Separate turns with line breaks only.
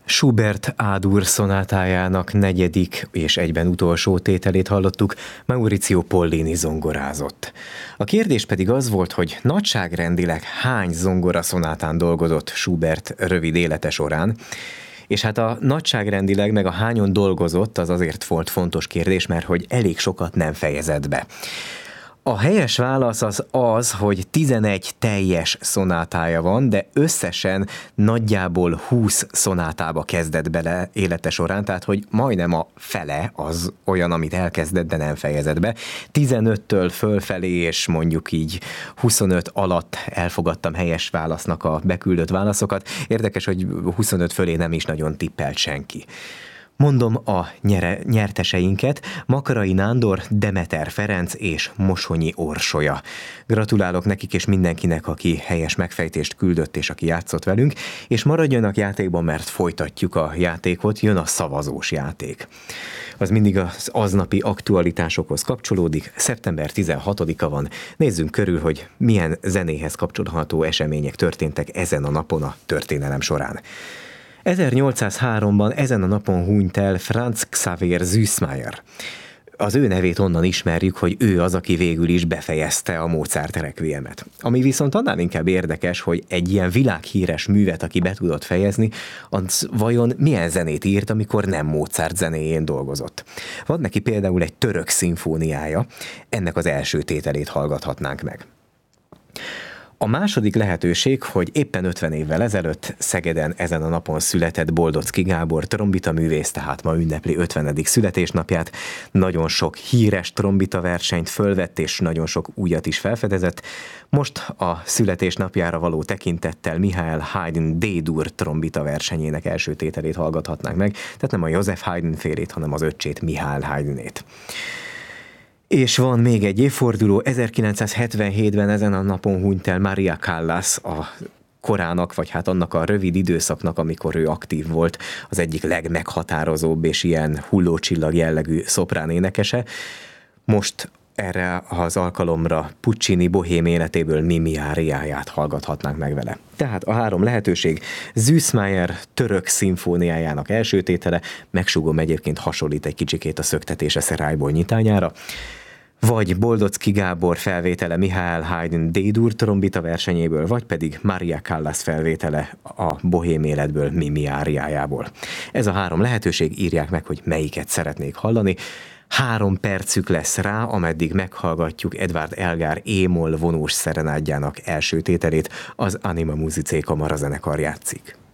Schubert A-dur szonátájának negyedik és egyben utolsó tételét hallottuk, Maurizio Pollini zongorázott. A kérdés pedig az volt, hogy nagyságrendileg hány zongoraszonátán dolgozott Schubert rövid élete során, és hát a nagyságrendileg meg a hányon dolgozott, az azért volt fontos kérdés, mert hogy elég sokat nem fejezett be. A helyes válasz az, hogy 11 teljes szonátája van, de összesen nagyjából 20 szonátába kezdett bele élete során, tehát hogy majdnem a fele az olyan, amit elkezdett, de nem fejezett be. 15-től fölfelé, és mondjuk így 25 alatt elfogadtam helyes válasznak a beküldött válaszokat. Érdekes, hogy 25 fölé nem is nagyon tippelt senki. Mondom a nyerteseinket: Makarai Nándor, Demeter Ferenc és Mosonyi Orsolya. Gratulálok nekik és mindenkinek, aki helyes megfejtést küldött és aki játszott velünk, és maradjanak játékban, mert folytatjuk a játékot, jön a szavazós játék. Az mindig az aznapi aktualitásokhoz kapcsolódik, szeptember 16-a van, nézzünk körül, hogy milyen zenéhez kapcsolható események történtek ezen a napon a történelem során. 1803-ban ezen a napon hunyt el Franz Xaver Süssmayer. Az ő nevét onnan ismerjük, hogy ő az, aki végül is befejezte a Mozart requiemet. Ami viszont annál inkább érdekes, hogy egy ilyen világhíres művet, aki be tudott fejezni, az vajon milyen zenét írt, amikor nem Mozart zenéjén dolgozott. Van neki például egy török szimfóniája, ennek az első tételét hallgathatnánk meg. A második lehetőség, hogy éppen 50 évvel ezelőtt Szegeden ezen a napon született Boldocki Gábor trombitaművész, tehát ma ünnepli 50. születésnapját. Nagyon sok híres trombita versenyt fölvett, és nagyon sok újat is felfedezett. Most a születésnapjára való tekintettel Michael Haydn D-dur trombita versenyének első tételét hallgathatnánk meg, tehát nem a Joseph Haydn félét, hanem az öccsét, Michael Haydnét. És van még egy évforduló, 1977-ben ezen a napon hunyt el Maria Callas, a korának, vagy hát annak a rövid időszaknak, amikor ő aktív volt, az egyik legmeghatározóbb és ilyen hullócsillag jellegű szoprán énekese. Most erre az alkalomra Puccini bohém életéből Mimi áriáját hallgathatnánk meg vele. Tehát a három lehetőség: Süssmayer török szimfóniájának első tétele, megsúgom, egyébként hasonlít egy kicsikét a Szöktetése Szerályból nyitányára, vagy Boldocki Gábor felvétele Michael Haydn D-dur trombita versenyéből, vagy pedig Maria Callas felvétele a bohém életből Mimi áriájából. Ez a három lehetőség, írják meg, hogy melyiket szeretnék hallani. 3 percük lesz rá, ameddig meghallgatjuk Edvard Elgar E-moll vonós szerenádjának első tételét, az Anima Musicae kamarazenekar játszik.